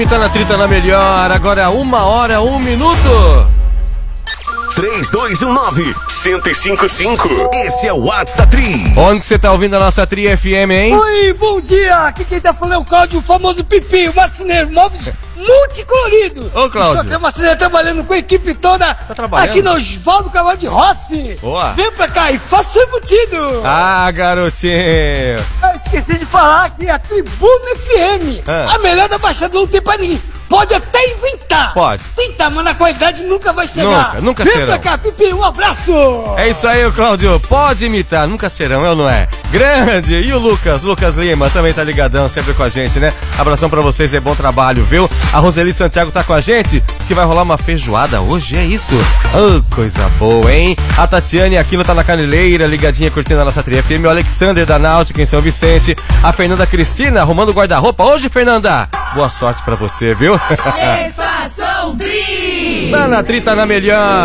Tá na Trita na melhor, agora 1h01. 3219-1055. Esse é o WhatsApp da Tri. Onde você tá ouvindo a nossa Tri FM, hein? Oi, bom dia! Aqui quem tá falando é o Cláudio, o famoso Pipi, o marceneiro, móveis multicolorido. Ô, Cláudio. Estou aqui, o marceneiro, trabalhando com a equipe toda. Tá trabalhando? Aqui no Osvaldo Cavalho de Rossi. Boa. Vem pra cá e faça o embutido. Ah, garotinho. Eu esqueci de falar que a Tribuna FM, a melhor da Baixada, não tem pra ninguém. Pode até inventar. Pode. Tentar, mas na qualidade nunca vai chegar. Nunca Vem serão. pra cá, Pipi, um abraço. É isso aí, Cláudio. Pode imitar, nunca serão, eu não é? Grande! E o Lucas Lima, também tá ligadão, sempre com a gente, né? Abração pra vocês, é bom trabalho, viu? A Roseli Santiago tá com a gente, diz que vai rolar uma feijoada hoje, é isso? Oh, coisa boa, hein? A Tatiane Aquilo tá na Caneleira, ligadinha, curtindo a nossa Tri FM. O Alexander da Náutica em São Vicente. A Fernanda Cristina arrumando o guarda-roupa. Hoje, Fernanda, boa sorte pra você, viu? Estação Tri! Tá na Tri, tá na melhor.